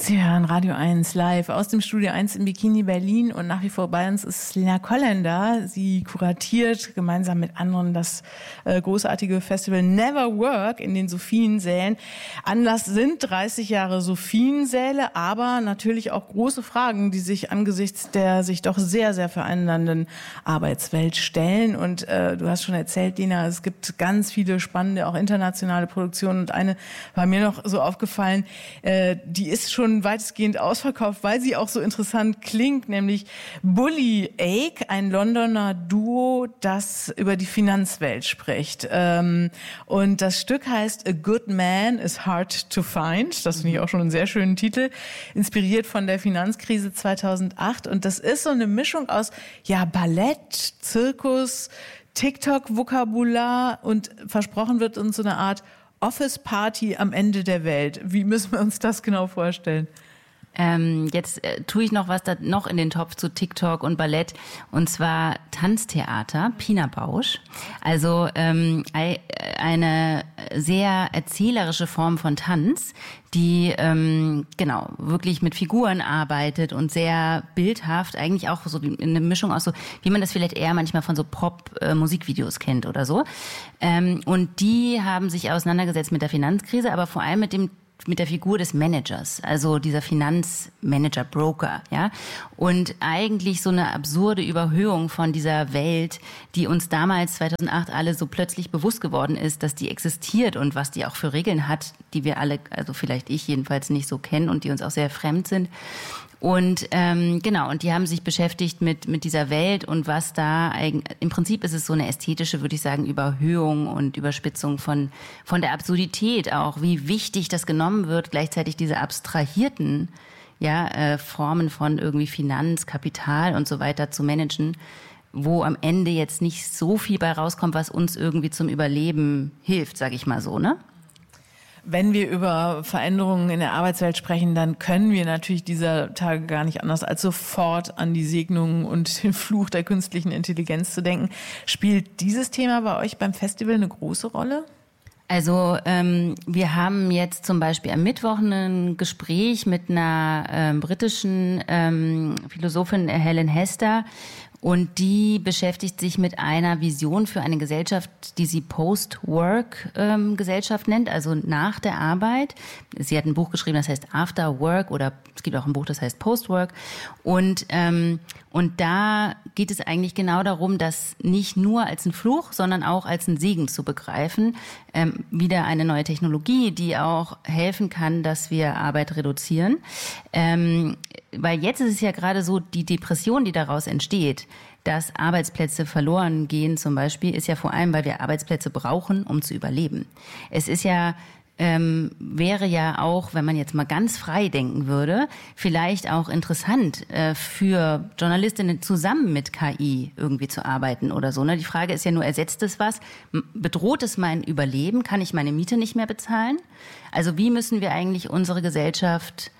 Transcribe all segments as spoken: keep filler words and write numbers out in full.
Sie hören Radio eins live aus dem Studio eins in Bikini Berlin und nach wie vor bei uns ist Lena Kollender. Sie kuratiert gemeinsam mit anderen das äh, großartige Festival Never Work in den Sophiensälen. Anlass sind dreißig Jahre Sophiensäle, aber natürlich auch große Fragen, die sich angesichts der sich doch sehr, sehr verändernden Arbeitswelt stellen. Und äh, du hast schon erzählt, Lena, es gibt ganz viele spannende, auch internationale Produktionen. Und eine war mir noch so aufgefallen, äh, die ist schon schon weitestgehend ausverkauft, weil sie auch so interessant klingt, nämlich Bully Ake, ein Londoner Duo, das über die Finanzwelt spricht. Und das Stück heißt A Good Man is Hard to Find. Das finde ich auch schon einen sehr schönen Titel, inspiriert von der Finanzkrise zweitausendacht. Und das ist so eine Mischung aus ja Ballett, Zirkus, TikTok-Vokabular und versprochen wird uns so eine Art Office-Party am Ende der Welt. Wie müssen wir uns das genau vorstellen? Ähm, jetzt äh, tue ich noch was da noch in den Topf zu TikTok und Ballett, und zwar Tanztheater, Pina Bausch. Also ähm, eine sehr erzählerische Form von Tanz, die ähm, genau wirklich mit Figuren arbeitet und sehr bildhaft, eigentlich auch so eine Mischung aus so, wie man das vielleicht eher manchmal von so Pop-Musikvideos kennt oder so. Ähm, und die haben sich auseinandergesetzt mit der Finanzkrise, aber vor allem mit dem mit der Figur des Managers, also dieser Finanzmanager, Broker, ja. Und eigentlich so eine absurde Überhöhung von dieser Welt, die uns damals zweitausendacht alle so plötzlich bewusst geworden ist, dass die existiert und was die auch für Regeln hat, die wir alle, also vielleicht ich jedenfalls nicht so kennen und die uns auch sehr fremd sind. Und ähm, genau, und die haben sich beschäftigt mit mit dieser Welt und was da eigentlich, im Prinzip ist es so eine ästhetische, würde ich sagen, Überhöhung und Überspitzung von von der Absurdität auch, wie wichtig das genommen wird, gleichzeitig diese abstrahierten ja äh, Formen von irgendwie Finanz, Kapital und so weiter zu managen, wo am Ende jetzt nicht so viel bei rauskommt, was uns irgendwie zum Überleben hilft, sage ich mal so, ne? Wenn wir über Veränderungen in der Arbeitswelt sprechen, dann können wir natürlich dieser Tage gar nicht anders, als sofort an die Segnungen und den Fluch der künstlichen Intelligenz zu denken. Spielt dieses Thema bei euch beim Festival eine große Rolle? Also ähm, wir haben jetzt zum Beispiel am Mittwoch ein Gespräch mit einer ähm, britischen ähm, Philosophin, Helen Hester, und die beschäftigt sich mit einer Vision für eine Gesellschaft, die sie Post-Work-Gesellschaft nennt, also nach der Arbeit. Sie hat ein Buch geschrieben, das heißt After Work, oder es gibt auch ein Buch, das heißt Post-Work. Und, ähm, und da geht es eigentlich genau darum, das nicht nur als ein Fluch, sondern auch als ein Segen zu begreifen. Ähm, wieder eine neue Technologie, die auch helfen kann, dass wir Arbeit reduzieren. Ähm, weil jetzt ist es ja gerade so, die Depression, die daraus entsteht, dass Arbeitsplätze verloren gehen zum Beispiel, ist ja vor allem, weil wir Arbeitsplätze brauchen, um zu überleben. Es ist ja, ähm, wäre ja auch, wenn man jetzt mal ganz frei denken würde, vielleicht auch interessant äh, für Journalistinnen zusammen mit K I irgendwie zu arbeiten oder so. Ne? Die Frage ist ja nur, ersetzt es was? Bedroht es mein Überleben? Kann ich meine Miete nicht mehr bezahlen? Also wie müssen wir eigentlich unsere Gesellschaft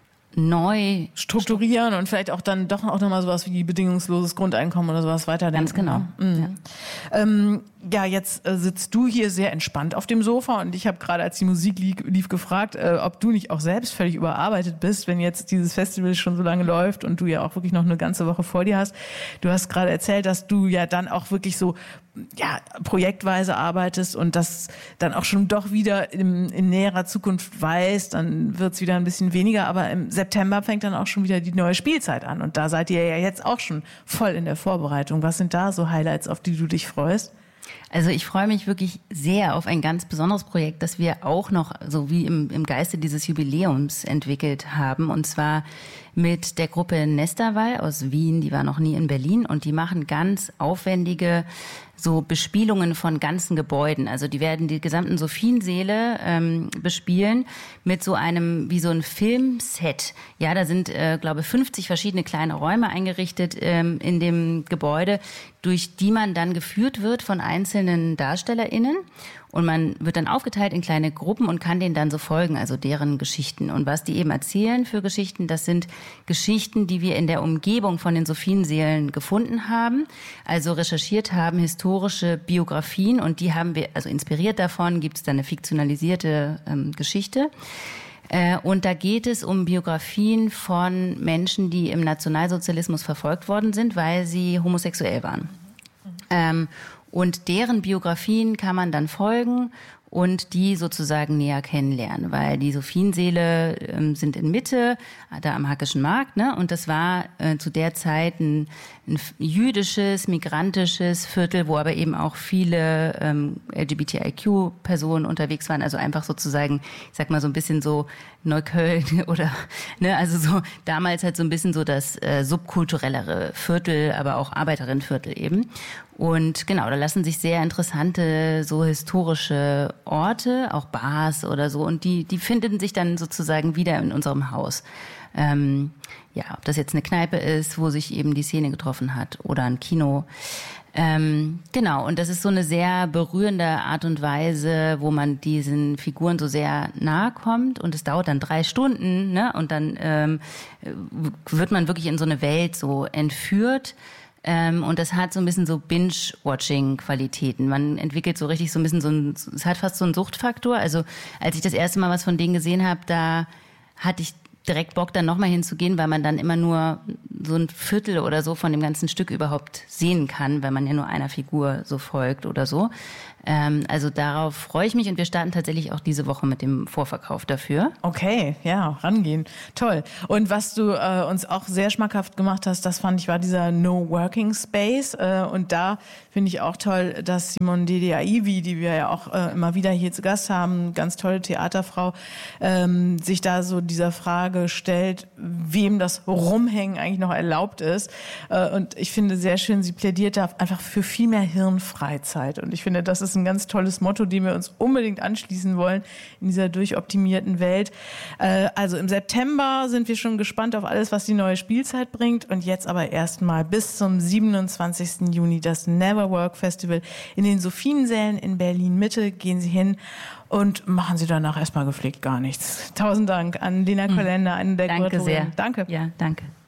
neu strukturieren und vielleicht auch dann doch auch nochmal sowas wie bedingungsloses Grundeinkommen oder sowas weiterdenken. Ganz genau. Mhm. Ja. Ähm, ja, jetzt äh, sitzt du hier sehr entspannt auf dem Sofa und ich habe gerade, als die Musik lief, lief gefragt, äh, ob du nicht auch selbst völlig überarbeitet bist, wenn jetzt dieses Festival schon so lange läuft und du ja auch wirklich noch eine ganze Woche vor dir hast. Du hast gerade erzählt, dass du ja dann auch wirklich so ja projektweise arbeitest und das dann auch schon doch wieder in, in näherer Zukunft weißt, dann wird's wieder ein bisschen weniger, aber im September fängt dann auch schon wieder die neue Spielzeit an und da seid ihr ja jetzt auch schon voll in der Vorbereitung. Was sind da so Highlights, auf die du dich freust? Also ich freue mich wirklich sehr auf ein ganz besonderes Projekt, das wir auch noch so wie im, im Geiste dieses Jubiläums entwickelt haben. Und zwar mit der Gruppe Nesterwall aus Wien, die war noch nie in Berlin und die machen ganz aufwendige so Bespielungen von ganzen Gebäuden. Also die werden die gesamten Sophiensäle ähm, bespielen mit so einem, wie so ein Filmset. Ja, da sind, äh, glaube ich, fünfzig verschiedene kleine Räume eingerichtet ähm, in dem Gebäude, durch die man dann geführt wird von einzelnen DarstellerInnen. Und man wird dann aufgeteilt in kleine Gruppen und kann denen dann so folgen, also deren Geschichten. Und was die eben erzählen für Geschichten, das sind Geschichten, die wir in der Umgebung von den Sophiensälen gefunden haben, also recherchiert haben, historische Biografien. Und die haben wir, also inspiriert davon, gibt es dann eine fiktionalisierte ähm, Geschichte. Äh, und da geht es um Biografien von Menschen, die im Nationalsozialismus verfolgt worden sind, weil sie homosexuell waren. Ähm, und deren Biografien kann man dann folgen und die sozusagen näher kennenlernen, weil die Sophienseele ähm, sind in Mitte, da am Hackischen Markt, ne? Und das war äh, zu der Zeit ein, ein jüdisches, migrantisches Viertel, wo aber eben auch viele ähm, L G B T I Q-Personen unterwegs waren, also einfach sozusagen, ich sag mal so ein bisschen so Neukölln oder, ne, also so damals halt so ein bisschen so das äh, subkulturellere Viertel, aber auch Arbeiterinnenviertel eben. Und genau, da lassen sich sehr interessante, so historische Orte, auch Bars oder so, und die, die finden sich dann sozusagen wieder in unserem Haus. Ähm, ja, ob das jetzt eine Kneipe ist, wo sich eben die Szene getroffen hat, oder ein Kino. Ähm, genau, und das ist so eine sehr berührende Art und Weise, wo man diesen Figuren so sehr nahe kommt, und es dauert dann drei Stunden, ne? Und dann ähm, wird man wirklich in so eine Welt so entführt. Ähm, und das hat so ein bisschen so Binge-Watching-Qualitäten. Man entwickelt so richtig so ein bisschen so ein, es hat fast so einen Suchtfaktor. Also als ich das erste Mal was von denen gesehen habe, da hatte ich direkt Bock, dann nochmal hinzugehen, weil man dann immer nur so ein Viertel oder so von dem ganzen Stück überhaupt sehen kann, weil man ja nur einer Figur so folgt oder so. Ähm, also darauf freue ich mich, und wir starten tatsächlich auch diese Woche mit dem Vorverkauf dafür. Okay, ja, rangehen. Toll. Und was du äh, uns auch sehr schmackhaft gemacht hast, das fand ich, war dieser No Working Space. Äh, und da finde ich auch toll, dass Simone Dediaivi, die wir ja auch äh, immer wieder hier zu Gast haben, ganz tolle Theaterfrau, ähm, sich da so dieser Frage stellt, wem das Rumhängen eigentlich noch erlaubt ist. Äh, und ich finde sehr schön, sie plädiert da einfach für viel mehr Hirnfreizeit. Und ich finde, das ist ein ganz tolles Motto, dem wir uns unbedingt anschließen wollen in dieser durchoptimierten Welt. Äh, also im September sind wir schon gespannt auf alles, was die neue Spielzeit bringt. Und jetzt aber erstmal bis zum siebenundzwanzigsten Juni das Never Work Festival in den Sophiensälen in Berlin-Mitte. Gehen Sie hin und machen Sie danach erstmal gepflegt gar nichts. Tausend Dank an Lena Kollender, eine der Danke Kuratorinnen. sehr. Danke. Ja, danke.